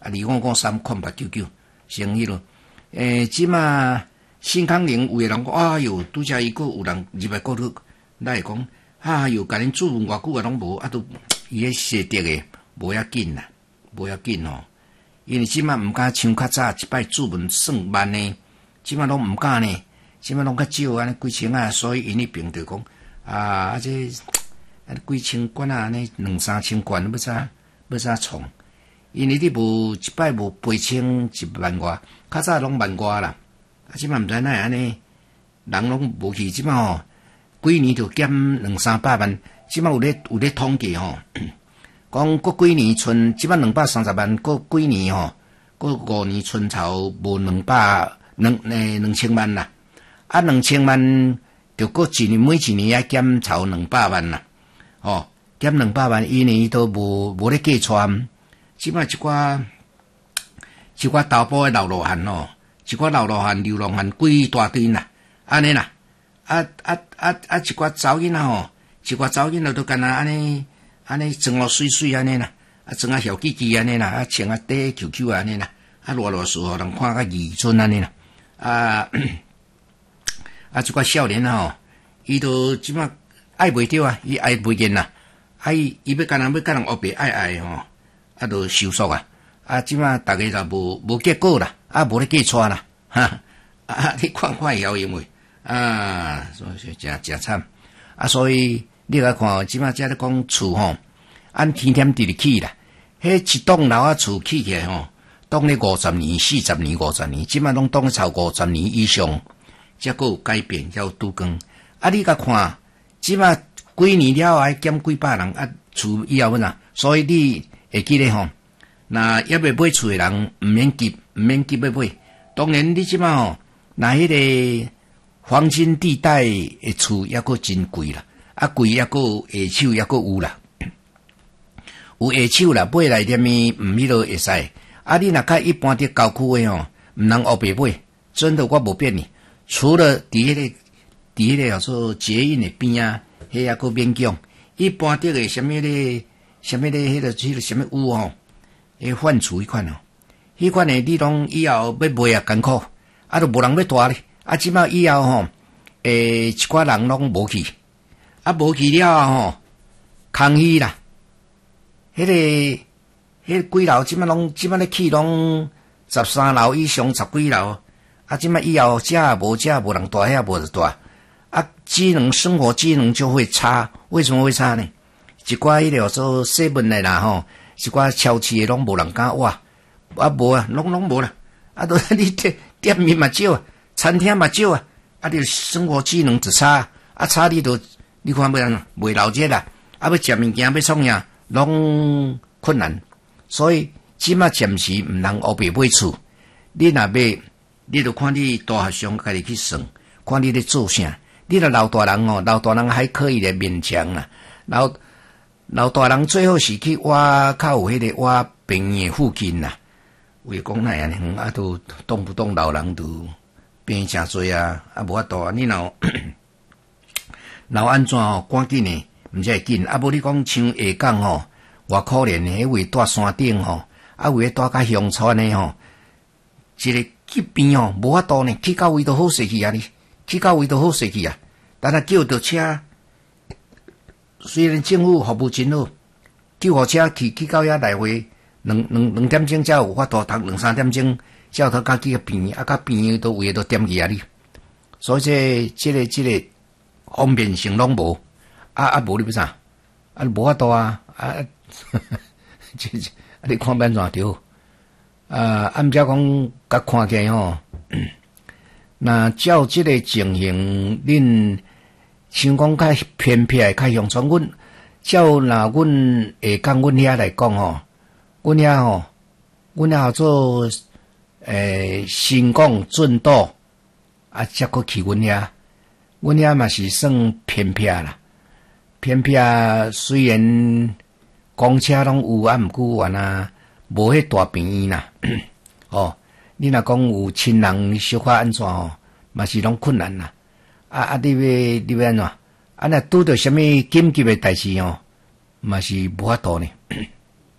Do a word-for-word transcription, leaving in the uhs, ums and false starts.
啊，二五五三空八九九，成迄落。诶，即马新康宁有诶人讲，哎哟，拄则伊个有人入来国去，咱会讲，哎哟，甲恁注文偌久啊拢无，啊都伊迄写得诶，无要紧啦，无要紧吼。因为即马毋敢像较早一摆注文算万呢，即马拢毋敢呢，即马拢较少安尼几千啊，所以因迄边就讲啊，啊这啊几千罐啊，安尼两三千罐要怎要怎创？因为你无一摆无八千一万外，较早拢万外啦，啊即马毋知哪会安尼，人拢无去，即马吼，几年就减两三百万，即马有咧有咧统计吼。讲过几年剩，即摆两百三十万，过几年吼，过五年春潮无两百两诶两千万啦，啊两千万就过一年每一年要减超两百万啦，哦减两百万，因为伊都无无咧计算，即摆一寡一寡投保诶流浪汉吼，一寡流浪汉流浪汉几大堆啦，安尼啦，啊啊啊啊一寡查某囡仔吼，一寡查某囡仔都干那安尼。安尼装哦水水安尼啦，啊装啊小鸡鸡安尼啦，啊穿啊短 Q Q 安尼啦，啊热热数互人看较愚蠢安尼啦，啊啊即个少年啊吼，伊都即马爱袂着啊，伊爱袂见啦，啊伊伊要干人要甲人学白爱爱吼，啊都收束啊，啊即马逐个就无无结果啦，啊无咧计错啦，哈啊你看看晓因为啊，所以真真惨啊，所以。你来看，即马只咧讲厝吼，按天天地地起啦。迄一栋楼啊厝起起来吼，当咧五十年、四十年、五十年，即马拢当超五十年以上，才佫有改变，才有拄更。啊，你甲看，即马几年了还减几百人啊，厝以后呐，所以你会记咧吼，那要要买厝诶人毋免急，毋免急要买。当然你即马吼，那迄个黄金地带诶厝抑佫真贵啦。啊，贵抑个下手抑个有啦，有下手啦，买来点咪毋迄落会使。啊，你若较一般伫郊区诶吼，毋通黑白买，真的我无变呢。除了伫迄、那个伫迄个叫做捷运诶边啊，迄抑个勉强。一般伫个什么咧，什么咧，迄个迄个什么屋吼，迄换厝迄款吼，迄款诶你拢以后要买啊艰苦，啊都无人要住咧。啊，即摆以後吼，誒一寡人攏無去。啊，无去了啊！吼，空虚啦。迄、那個、迄個幾樓，即擺攏即擺咧起攏十三樓以上十幾樓。啊，即擺以後遮無遮無人住，遐無人住。啊，機能生活機能就會差。為什麼會差呢？一寡迄個叫做seven的啦吼，一寡超市的攏無人敢挖。啊，無啊，攏攏無啦。啊，都你店店面嘛少啊，餐廳嘛少啊。啊，你生活機能就差。啊，差你都。你看要安袂留热啦，啊要食物件要创啥，拢困难。所以即马暂时毋通黑白买厝。你若买，你著看你大学生家己去算，看你咧做啥。你若老大人哦，老大人还可以来勉强啦。老老大人最好是去挖较有迄个挖病院附近啦。为讲那样远，啊都动不动老人都病诚多啊，啊无法度啊，你若。然后安怎吼，赶紧诶，毋才会紧。啊，无你讲像下港吼，偌可怜诶，迄位住山顶吼，啊位住较乡村诶吼，一个去边吼，无法度呢，去到位都好势去啊你，去到位都好势去啊。但係叫到車，雖然政府服務真好，救護車去去到遐來回兩兩兩點鐘才有法度，讀兩三點鐘才有到家己個邊，啊，甲邊都位都點去啊你。所以這這個這個。方便性拢無，啊啊無你要啥？啊無法度啊！啊，這這啊你看變怎着？啊，按照講甲看起來吼，那照這個情形，恁像講較偏僻較鄉村，阮照若阮會講阮遐來講吼，阮遐吼，阮遐叫做誒新港圳道，啊，則閣去阮遐。阮遐嘛是算偏僻啦，偏僻虽然公车拢有，啊毋过原啊无迄大病院啦。哦，你若讲有亲人小可安怎吼，嘛是拢困难啦。啊啊，你要你要安怎？啊，若拄着啥物紧急诶代志吼，嘛是无法度呢。